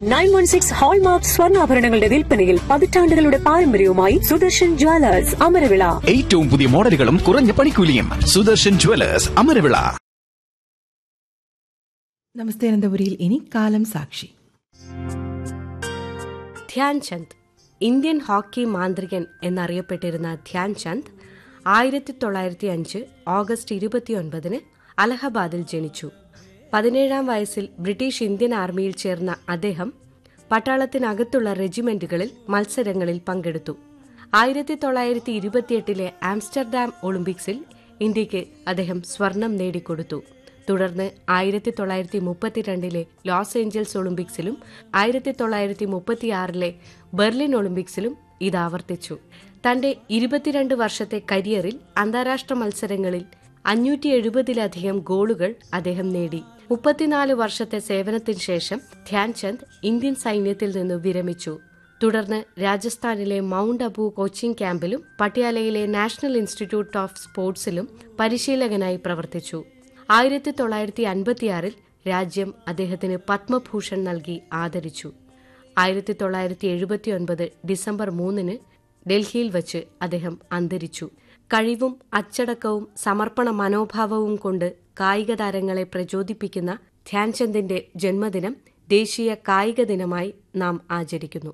916 hallmark സ്വർണ്ണാഭരണങ്ങളുടെ വിൽപ്പനയിൽ പതിറ്റാണ്ടുകളുടെ പാരമ്പര്യവുമായി സുദർശൻ ജ്വല്ലേഴ്സ് അമരവിള. ഏറ്റവും പുതിയ മോഡലുകളും കുറഞ്ഞ പണിക്കൂലിയും. സുദർശൻ ജ്വല്ലേഴ്സ് അമരവിള. നമസ്തേ അനന്തപുരിയിൽ ഇനി കാലം സാക്ഷി. ധ്യാൻ ചന്ദ്, ഇന്ത്യൻ ഹോക്കി മാന്ത്രികൻ എന്നറിയപ്പെട്ടിരുന്ന ധ്യാൻ ചന്ദ് 1905 ഓഗസ്റ്റ് 29 അലഹബാദിൽ ജനിച്ചു. 17-ാം വയസ്സിൽ ബ്രിട്ടീഷ് ഇന്ത്യൻ ആർമിയിൽ ചേർന്ന അദ്ദേഹം പട്ടാളത്തിനകത്തുള്ള റെജിമെന്റുകളിൽ മത്സരങ്ങളിൽ പങ്കെടുത്തു. 1928 ആംസ്റ്റർഡാം ഒളിമ്പിക്സിൽ ഇന്ത്യയ്ക്ക് അദ്ദേഹം സ്വർണം നേടിക്കൊടുത്തു. തുടർന്ന് 1932 ലോസ് ഏഞ്ചൽസ് ഒളിമ്പിക്സിലും 1936 ബെർലിൻ ഒളിമ്പിക്സിലും ഇത് ആവർത്തിച്ചു. തന്റെ 22 വർഷത്തെ കരിയറിൽ അന്താരാഷ്ട്ര മത്സരങ്ങളിൽ 570-ലധികം ഗോളുകൾ അദ്ദേഹം നേടി. 34 വർഷത്തെ സേവനത്തിന് ശേഷം ധ്യാൻ ചന്ദ് ഇന്ത്യൻ സൈന്യത്തിൽ നിന്ന് വിരമിച്ചു. തുടർന്ന് രാജസ്ഥാനിലെ mount Abu coaching ക്യാമ്പിലും പട്യാലയിലെ national institute of സ്പോർട്സിലും പരിശീലകനായി പ്രവർത്തിച്ചു. 1956 രാജ്യം അദ്ദേഹത്തിന് പത്മഭൂഷൺ നൽകി ആദരിച്ചു. 1979 ഡിസംബർ 3 ഡൽഹിയിൽ വച്ച് അദ്ദേഹം അന്തരിച്ചു. കഴിവും അച്ചടക്കവും സമർപ്പണ മനോഭാവവും കൊണ്ട് കായിക താരങ്ങളെ പ്രചോദിപ്പിക്കുന്ന ധ്യാൻചന്ദിന്റെ ജന്മദിനം ദേശീയ കായിക ദിനമായി നാം ആചരിക്കുന്നു.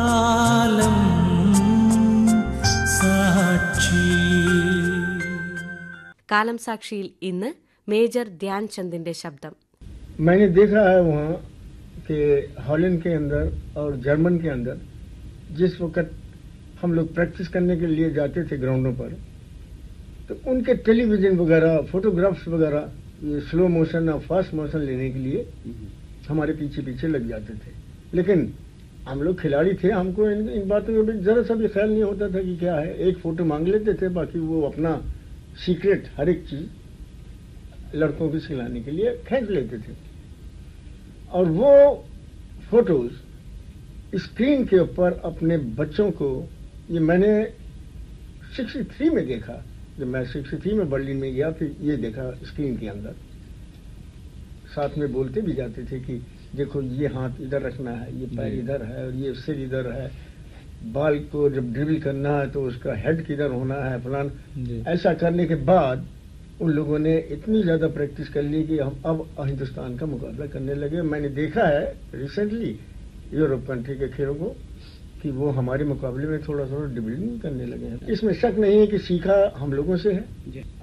കാലം സാക്ഷിയിൽ ഇന്ന് മേജർ ധ്യാൻചന്ദിന്റെ ശബ്ദം. मैंने देखा है वहाँ कि हॉलैंड के अंदर और जर्मन के अंदर जिस वक्त हम लोग प्रैक्टिस करने के लिए जाते थे ग्राउंडों पर, तो उनके टेलीविजन वगैरह फोटोग्राफ्स वगैरह ये स्लो मोशन और फास्ट मोशन लेने के लिए हमारे पीछे पीछे लग जाते थे. लेकिन हम लोग खिलाड़ी थे, हमको इन बातों का जरा सा भी ख्याल नहीं होता था कि क्या है. एक फोटो मांग लेते थे, बाकी वो अपना सीक्रेट हर एक चीज लड़कों को सिलाने के लिए खींच लेते थे. और वो फोटोज स्क्रीन के ऊपर अपने बच्चों को, ये मैंने 63 में देखा. जब मैं 63 में बर्लिन में गया फिर ये देखा स्क्रीन के अंदर. साथ में बोलते भी जाते थे कि देखो ये हाथ इधर रखना है, ये पैर इधर है और ये सिर इधर है, बाल को जब ड्रिबल करना है तो उसका हेड किधर होना है फलान. ऐसा करने के बाद उन लोगों ने इतनी ज्यादा प्रैक्टिस कर ली कि हम अब हिंदुस्तान का मुकाबला करने लगे. मैंने देखा है रिसेंटली यूरोप कंट्री के खेलों को कि वो हमारे मुकाबले में थोड़ा थोड़ा ड्रिबलिंग करने लगे हैं. इसमें शक नहीं है कि सीखा हम लोगों से है.